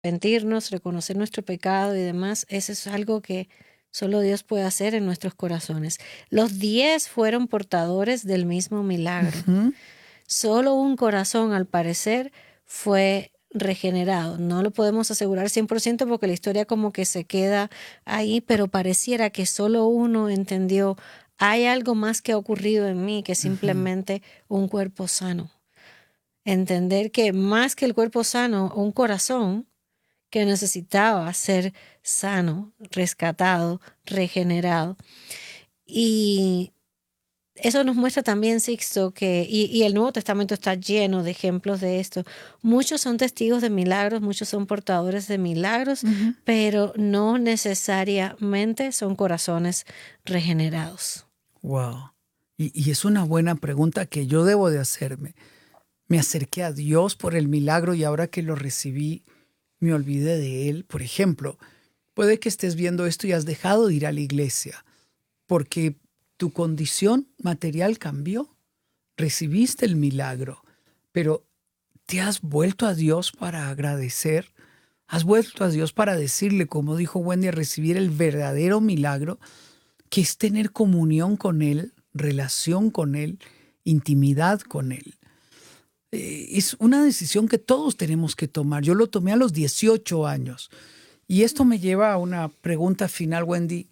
arrepentirnos, reconocer nuestro pecado y demás, eso es algo que solo Dios puede hacer en nuestros corazones. Los 10 fueron portadores del mismo milagro. Ujú. Solo un corazón, al parecer, fue regenerado. No lo podemos asegurar 100% porque la historia como que se queda ahí, pero pareciera que solo uno entendió, hay algo más que ha ocurrido en mí que simplemente un cuerpo sano. Entender que más que el cuerpo sano, un corazón que necesitaba ser sano, rescatado, regenerado. Y eso nos muestra también, Sixto, que, y el Nuevo Testamento está lleno de ejemplos de esto. Muchos son testigos de milagros, muchos son portadores de milagros, Ujú. pero no necesariamente son corazones regenerados. Wow. Y es una buena pregunta que yo debo de hacerme. Me acerqué a Dios por el milagro y ahora que lo recibí, me olvidé de Él. Por ejemplo, puede que estés viendo esto y has dejado de ir a la iglesia porque tu condición material cambió. Recibiste el milagro, pero ¿te has vuelto a Dios para agradecer? ¿Has vuelto a Dios para decirle, como dijo Wendy, a recibir el verdadero milagro, que es tener comunión con Él, relación con Él, intimidad con Él? Es una decisión que todos tenemos que tomar. Yo lo tomé a los 18 años. Y esto me lleva a una pregunta final, Wendy.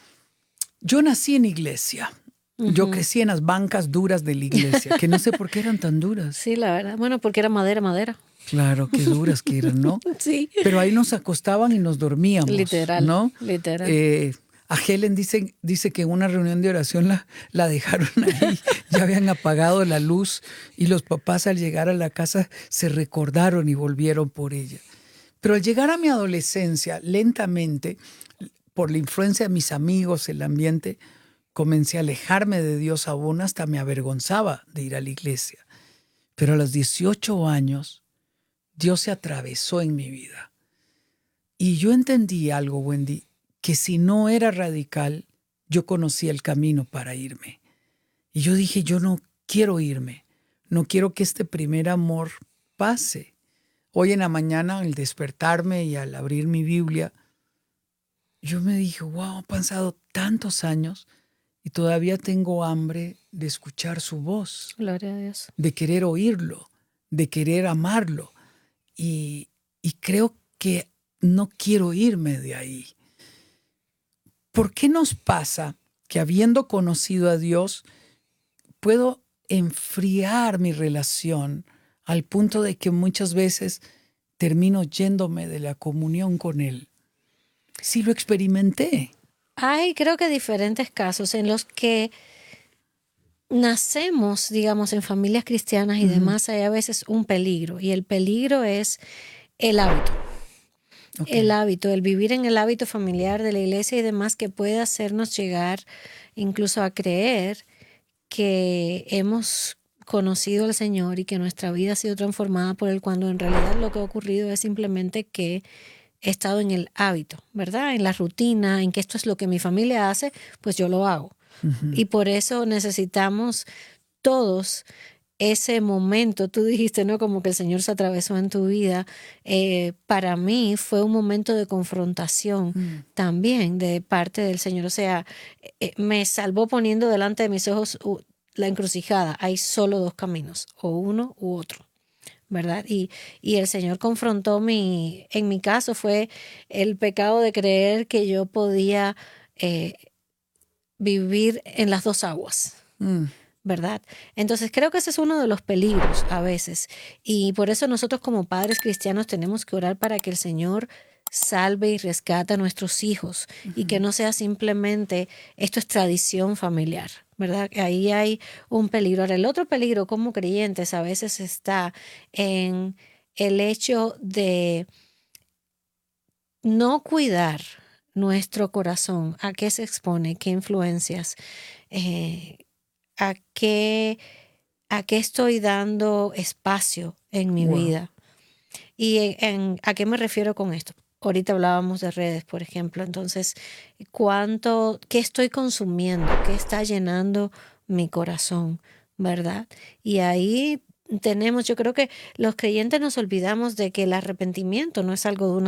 Yo nací en iglesia. Yo Ujú. crecí en las bancas duras de la iglesia, que no sé por qué eran tan duras. Sí, la verdad. Bueno, porque era madera, madera. Claro, qué duras que eran, ¿no? Sí, Pero ahí nos acostaban y nos dormíamos, literal, ¿no? literal. Eh, a Helen dice que en una reunión de oración la dejaron ahí, ya habían apagado la luz y los papás al llegar a la casa se recordaron y volvieron por ella. Pero al llegar a mi adolescencia, lentamente, por la influencia de mis amigos, el ambiente, comencé a alejarme de Dios aún, hasta me avergonzaba de ir a la iglesia. Pero a los 18 años, Dios se atravesó en mi vida. Y yo entendí algo, Wendy, que si no era radical, yo conocía el camino para irme. Y yo dije, yo no quiero irme, no quiero que este primer amor pase. Hoy en la mañana, al despertarme y al abrir mi Biblia, yo me dije, wow, han pasado tantos años y todavía tengo hambre de escuchar su voz, Gloria a Dios. de querer oírlo, de querer amarlo. Y, y creo que no quiero irme de ahí. ¿Por qué nos pasa que habiendo conocido a Dios, puedo enfriar mi relación al punto de que muchas veces termino yéndome de la comunión con Él? Sí lo experimenté. Hay, creo que diferentes casos en los que nacemos, digamos, en familias cristianas y Ujú. demás, hay a veces un peligro. Y el peligro es el hábito. Ok. El hábito, el vivir en el hábito familiar de la iglesia y demás, que puede hacernos llegar incluso a creer que hemos conocido al Señor y que nuestra vida ha sido transformada por Él, cuando en realidad lo que ha ocurrido es simplemente que he estado en el hábito, ¿verdad? En la rutina, en que esto es lo que mi familia hace, pues yo lo hago. Ujú. Y por eso necesitamos todos ese momento. Tú dijiste, ¿no? Como que el Señor se atravesó en tu vida. Para mí fue un momento de confrontación Mm. también de parte del Señor. O sea, me salvó poniendo delante de mis ojos la encrucijada. Hay solo dos caminos, o uno u otro, ¿verdad? Y el Señor confrontó en mi caso fue el pecado de creer que yo podía eh, vivir en las dos aguas, Mm. ¿verdad? Entonces creo que ese es uno de los peligros a veces, y por eso nosotros como padres cristianos tenemos que orar para que el Señor salve y rescate a nuestros hijos y que no sea simplemente esto es tradición familiar, ¿verdad? Ahí hay un peligro. Ahora, el otro peligro como creyentes a veces está en el hecho de no cuidar nuestro corazón, a qué se expone, qué influencias, eh, a qué, a qué estoy dando espacio en mi Wow. vida. ¿Y a qué me refiero con esto? Ahorita hablábamos de redes, por ejemplo. Entonces, qué estoy consumiendo? ¿Qué está llenando mi corazón? ¿Verdad? Y ahí yo creo que los creyentes nos olvidamos de que el arrepentimiento no es algo de una